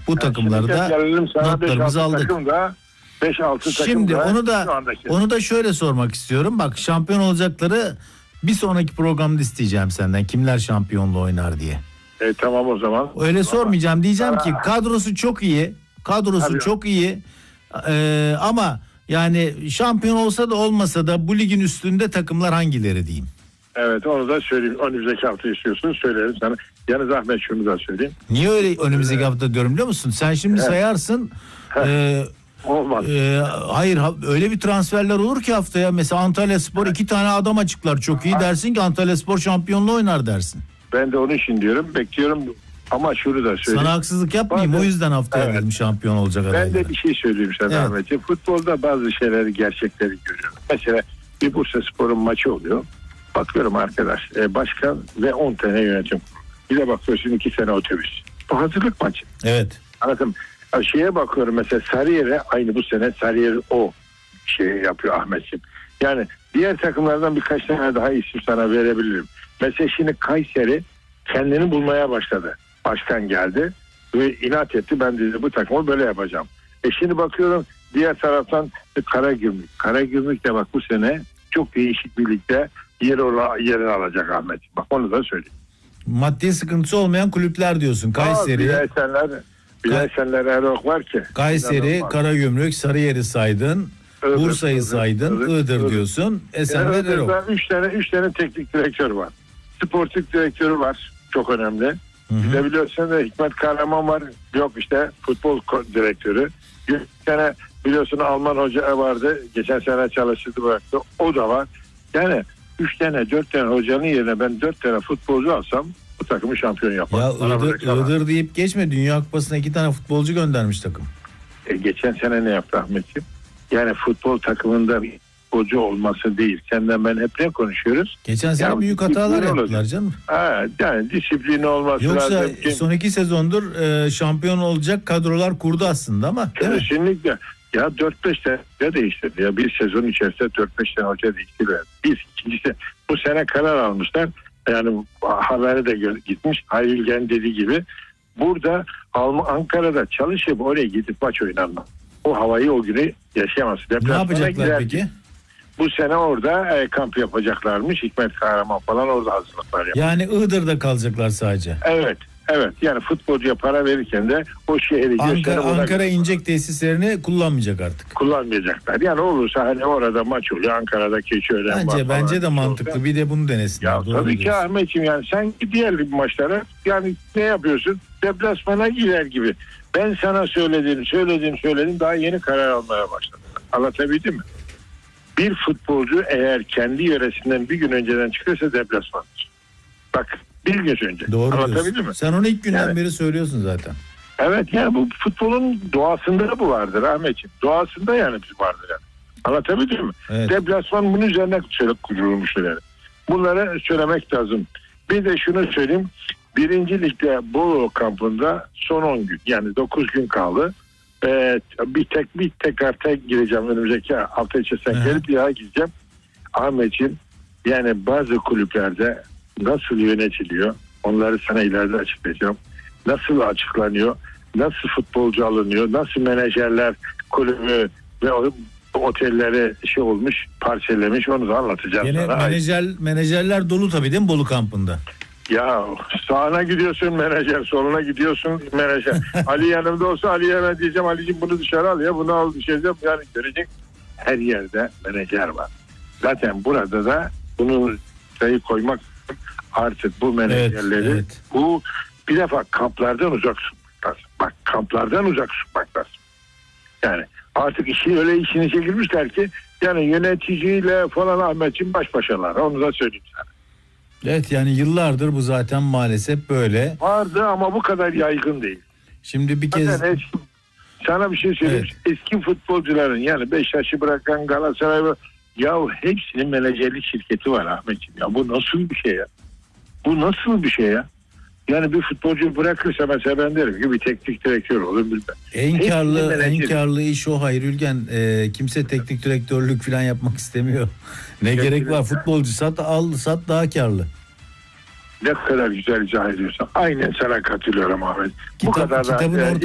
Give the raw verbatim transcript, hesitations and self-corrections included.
Bu yani takımlarda notlarımızı aldık. Takım da beş altı takım Şimdi da onu da onu da şöyle sormak istiyorum. Bak, şampiyon olacakları bir sonraki programda isteyeceğim senden. Kimler şampiyonluğu oynar diye. E, tamam o zaman. Öyle sormayacağım. Diyeceğim ki kadrosu çok iyi. Kadrosu Tabii. çok iyi. Ee, ama yani şampiyon olsa da olmasa da bu ligin üstünde takımlar hangileri diyeyim. Evet, onu da söyleyeyim. Önümüzdeki hafta istiyorsun, söylerim sana. Yalnız Ahmet, şunu da söyleyeyim. Niye öyle önümüzdeki hafta diyorum biliyor musun? Sen şimdi evet. sayarsın. e, Olmaz. E, hayır, öyle bir transferler olur ki haftaya. Mesela Antalyaspor iki tane adam açıklar, çok iyi, dersin ki Antalyaspor şampiyonluğu oynar dersin. Ben de onun için diyorum. Bekliyorum. Ama şunu da söyleyeyim. Sana haksızlık yapmayayım. Bazen, o yüzden haftaya evet. dedim şampiyon olacak adaylar. Ben de bir şey söyleyeyim sana evet. Ahmetciğim. Futbolda bazı şeyleri, gerçekleri görüyorum. Mesela bir Bursaspor'un maçı oluyor. Bakıyorum arkadaş, e, başkan ve on tane yönetim. Bir de bakıyorsun iki sene otobüs. Bu hazırlık maçı. Evet. Anladım. Şeye bakıyorum mesela, Sarıyer'e aynı bu sene Sarıyer o şey yapıyor Ahmetciğim. Yani diğer takımlardan birkaç tane daha isim sana verebilirim. Mesela şimdi Kayseri kendini bulmaya başladı. Başkan geldi ve inat etti, ben dedi bu takımı böyle yapacağım. E şimdi bakıyorum diğer taraftan Karagümrük. Karagümrük de bak bu sene çok değişik bir ligde yer yerini alacak Ahmet. Bak onu da söyleyeyim. Maddi sıkıntısı olmayan kulüpler diyorsun. Kayseri. Bilesenler, bilesenler Erok var ki. Kayseri, Karagümrük, Sarıyer'i saydın. Iğdır, Bursa'yı saydın. Iğdır, Iğdır, Iğdır diyorsun. Esenler yani Erok. Üç tane, üç tane teknik direktör var. Sportif direktörü var. Çok önemli. Bir de biliyorsun da Hikmet Kahraman var. Yok işte futbol direktörü. Bir tane biliyorsun Alman hoca vardı. Geçen sene çalıştırdı, bıraktı. O da var. Yani üç tane dört tane hocanın yerine ben dört tane futbolcu alsam bu takımı şampiyon yapar. Ya Iğdır, Iğdır deyip geçme. Dünya Kupası'na iki tane futbolcu göndermiş takım. E, geçen sene ne yaptı Ahmetciğim? Yani futbol takımında bir futbolcu olması değil. Senden ben hep ne konuşuyoruz? Geçen sene yani büyük hatalar yaptılar canım. Ha, yani disiplini olması Yoksa lazım. Yoksa son iki sezondur e, şampiyon olacak kadrolar kurdu aslında ama. Kesinlikle. Ya dört beş tane değiştirdi. Ya bir sezon içerisinde dört beş tane hoca değiştirdi. Bir, ikincisi bu sene karar almışlar. Yani haberi de gitmiş. Hayri Ülgen dediği gibi. Burada Ankara'da çalışıp oraya gidip maç oynanma. O havayı o günü yaşayamaz. Ne yapacaklar peki? Bu sene orada e, kamp yapacaklarmış. Hikmet Kahraman falan orada hazırlıklar yapacak. Yani Iğdır'da kalacaklar sadece. Evet. Evet. Yani futbolcuya para verirken de o şehri Ankara, Ankara İncek tesislerini kullanmayacak artık. Kullanmayacaklar. Yani olursa hani orada maç oluyor. Ankara'da Keçiören Bence var bence de mantıklı. Olsa. Bir de bunu denesinler. Ya tabii ki Ahmetciğim, yani sen diğer bir maçlara yani ne yapıyorsun? Deplasmana girer gibi. Ben sana söyledim, söyledim, söyledim. Daha yeni karar almaya başladım. Anlatabildim mi? Bir futbolcu eğer kendi yöresinden bir gün önceden çıkıyorsa deplasmandır. Bak bir gün önce. Doğru anlatabildim mi? Sen onu ilk günden yani, beri söylüyorsun zaten. Evet, yani bu futbolun doğasında bu vardır Ahmetciğim. Doğasında yani biz vardır yani. Anlatabildim mi? Evet. Deplasman bunun üzerine kurulmuş yani. Bunları söylemek lazım. Bir de şunu söyleyeyim. Birinci Lig'de Bolu kampında son on gün yani dokuz gün kaldı. Ee, bir tek bir tekrar tek gireceğim önümüzdeki hafta içi sen gelip bir daha gideceğim. Ahmetciğim, yani bazı kulüplerde nasıl yönetiliyor onları sana ileride açıklayacağım. Nasıl açıklanıyor, nasıl futbolcu alınıyor, nasıl menajerler kulübü ve otelleri şey olmuş, parçalamış, onu da anlatacağım Yine sana. menajer, menajerler dolu tabii değil mi Bolu kampında? Ya sağına gidiyorsun menajer, soluna gidiyorsun menajer. Ali yanımda olsa Ali'ye ben diyeceğim, Ali'ciğim bunu dışarı al ya, bunu al dışarı, yani görecek. Her yerde menajer var. Zaten burada da bunu sayı koymak artık bu menajerleri evet, evet. bu bir defa kamplardan uzak tutmak lazım. Bak kamplardan uzak tutmak lazım. Yani artık işi öyle işine çekilmişler ki yani yöneticiyle falan Ahmetciğim baş başalar. Onu da söyleyeyim sana. Evet, yani yıllardır bu zaten maalesef böyle. Vardı ama bu kadar yaygın değil. Şimdi bir kez... Eski, sana bir şey söyleyeyim. Evet. Eski futbolcuların yani Beşiktaş'ı bırakan Galatasaray ya hepsinin menajerlik şirketi var Ahmetciğim. Ya bu nasıl bir şey ya? Bu nasıl bir şey ya? Yani bir futbolcu bırakırsa mesela ben derim ki bir teknik direktör olur bilmem. En karlı, en karlı iş o Hayri Ülgen. E, kimse teknik direktörlük falan yapmak istemiyor. Ne Gerçekten gerek var? Futbolcu sat, al, sat daha karlı. Ne kadar güzel izah ediyorsun. Aynen sana katılıyorum Ahmet. Kitap, Bu kadar kitabın da, orta